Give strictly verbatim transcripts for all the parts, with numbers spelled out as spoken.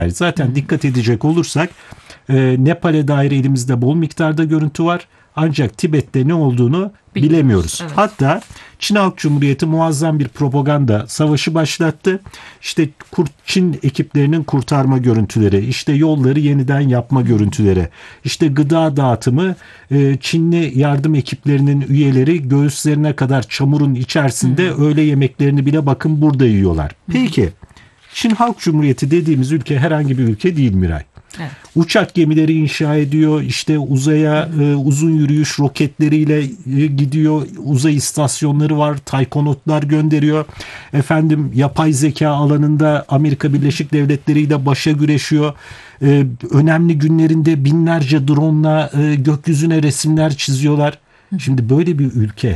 Zaten Hı. dikkat edecek olursak e, Nepal'e dair elimizde bol miktarda görüntü var. Ancak Tibet'te ne olduğunu Bilmiyoruz, bilemiyoruz. evet. Hatta Çin Halk Cumhuriyeti muazzam bir propaganda savaşı başlattı. İşte Çin ekiplerinin kurtarma görüntüleri, işte yolları yeniden yapma görüntüleri, işte gıda dağıtımı, Çinli yardım ekiplerinin üyeleri göğüslerine kadar çamurun içerisinde Hı. öğle yemeklerini bile bakın burada yiyorlar. Peki Çin Halk Cumhuriyeti dediğimiz ülke herhangi bir ülke değil Miray. Evet. Uçak gemileri inşa ediyor, işte uzaya e, uzun yürüyüş roketleriyle e, gidiyor, uzay istasyonları var, taykonotlar gönderiyor. Efendim yapay zeka alanında Amerika Birleşik Devletleri ile başa güreşiyor. E, önemli günlerinde binlerce drone'la e, gökyüzüne resimler çiziyorlar. Şimdi böyle bir ülke,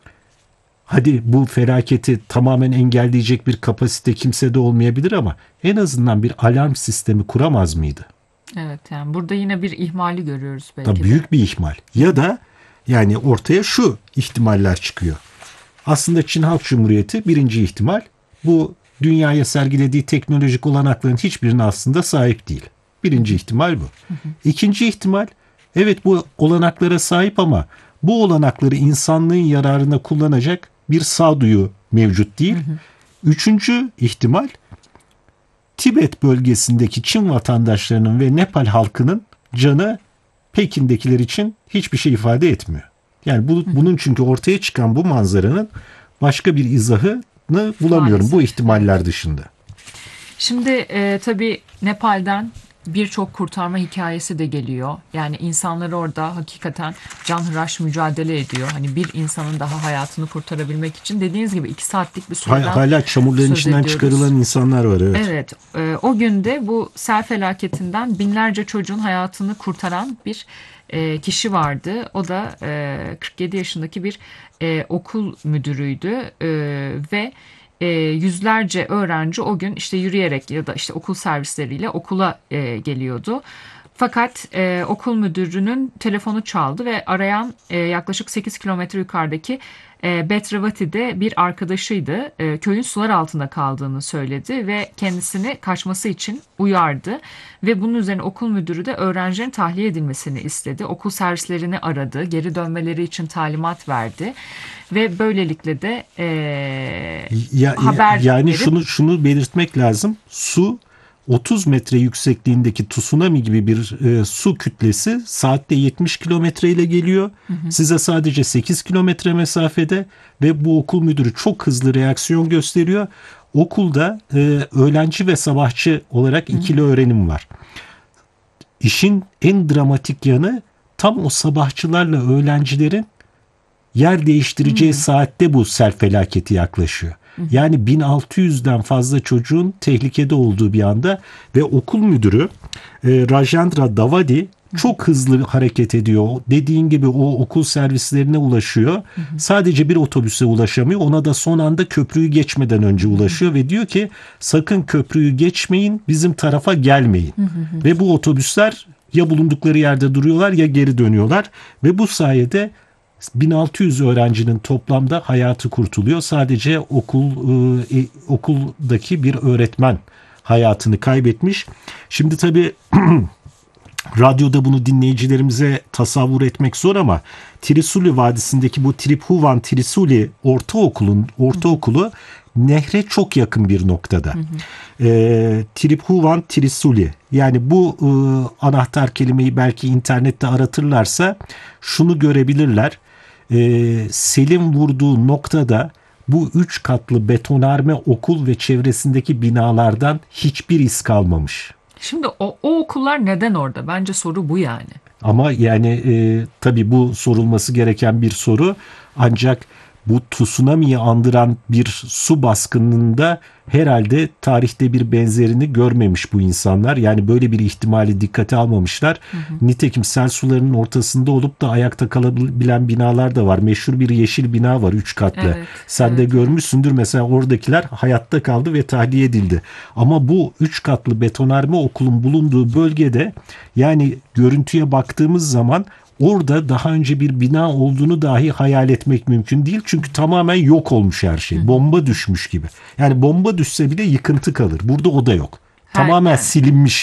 hadi bu felaketi tamamen engelleyecek bir kapasite kimsede olmayabilir ama en azından bir alarm sistemi kuramaz mıydı? Evet, yani burada yine bir ihmali görüyoruz belki Tabii de. büyük bir ihmal. Ya da yani ortaya şu ihtimaller çıkıyor. Aslında Çin Halk Cumhuriyeti birinci ihtimal, bu dünyaya sergilediği teknolojik olanakların hiçbirine aslında sahip değil. Birinci ihtimal bu. İkinci ihtimal, evet bu olanaklara sahip ama bu olanakları insanlığın yararına kullanacak bir sağduyu mevcut değil. Üçüncü ihtimal, Tibet bölgesindeki Çin vatandaşlarının ve Nepal halkının canı Pekin'dekiler için hiçbir şey ifade etmiyor. Yani bu, bunun çünkü ortaya çıkan bu manzaranın başka bir izahını bulamıyorum Maalesef. Bu ihtimaller dışında. Şimdi e, tabii Nepal'den birçok kurtarma hikayesi de geliyor. Yani insanlar orada hakikaten canhıraş mücadele ediyor. Hani bir insanın daha hayatını kurtarabilmek için, dediğiniz gibi iki saatlik bir süreden Hala çamurların söz içinden ediyoruz. çıkarılan insanlar var. Evet. Evet. E, o günde bu sel felaketinden binlerce çocuğun hayatını kurtaran bir e, kişi vardı. O da e, kırk yedi yaşındaki bir e, okul müdürüydü e, ve E, yüzlerce öğrenci o gün işte yürüyerek ya da işte okul servisleriyle okula e, geliyordu. Fakat e, okul müdürünün telefonu çaldı ve arayan e, yaklaşık sekiz kilometre yukarıdaki e, Betravati'de bir arkadaşıydı. E, köyün sular altında kaldığını söyledi ve kendisini kaçması için uyardı. Ve bunun üzerine okul müdürü de öğrencilerin tahliye edilmesini istedi. Okul servislerini aradı, geri dönmeleri için talimat verdi. Ve böylelikle de e, ya, haber yani verip, şunu şunu belirtmek lazım. Su otuz metre yüksekliğindeki tsunami gibi bir e, su kütlesi saatte yetmiş kilometre ile geliyor. Hı hı. Size sadece sekiz kilometre mesafede ve bu okul müdürü çok hızlı reaksiyon gösteriyor. Okulda e, öğlenci ve sabahçı olarak ikili hı hı. öğrenim var. İşin en dramatik yanı, tam o sabahçılarla öğrencilerin yer değiştireceği hmm. saatte bu sel felaketi yaklaşıyor. Hmm. Yani bin altı yüzden fazla çocuğun tehlikede olduğu bir anda ve okul müdürü e, Rajendra Davadi hmm. çok hızlı hareket ediyor. Dediğin gibi o okul servislerine ulaşıyor. Hmm. Sadece bir otobüse ulaşamıyor. Ona da son anda köprüyü geçmeden önce ulaşıyor hmm. ve diyor ki sakın köprüyü geçmeyin, bizim tarafa gelmeyin. Hmm. Ve bu otobüsler ya bulundukları yerde duruyorlar ya geri dönüyorlar ve bu sayede bin altı yüz öğrencinin toplamda hayatı kurtuluyor. Sadece okul e, okuldaki bir öğretmen hayatını kaybetmiş. Şimdi tabii radyoda bunu dinleyicilerimize tasavvur etmek zor ama Trisuli Vadisi'ndeki bu Tribhuvan Trisuli ortaokulun ortaokulu nehre çok yakın bir noktada. Hı hı. E, Tribhuvan Trisuli, yani bu e, anahtar kelimeyi belki internette aratırlarsa şunu görebilirler. E, selin vurduğu noktada bu üç katlı betonarme okul ve çevresindeki binalardan hiçbir iz kalmamış. Şimdi o, o okullar neden orada? Bence soru bu yani. Ama yani e, tabii bu sorulması gereken bir soru. Ancak bu tsunami'yi andıran bir su baskınında herhalde tarihte bir benzerini görmemiş bu insanlar. Yani böyle bir ihtimali dikkate almamışlar. Hı hı. Nitekim sel sularının ortasında olup da ayakta kalabilen binalar da var. Meşhur bir yeşil bina var, üç katlı. Evet, Sen evet, de görmüşsündür. Mesela oradakiler hayatta kaldı ve tahliye edildi. Ama bu üç katlı betonarme okulun bulunduğu bölgede, yani görüntüye baktığımız zaman orada daha önce bir bina olduğunu dahi hayal etmek mümkün değil. Çünkü tamamen yok olmuş her şey. Bomba düşmüş gibi. Yani bomba düşse bile yıkıntı kalır. Burada o da yok. tamamen evet. silinmiş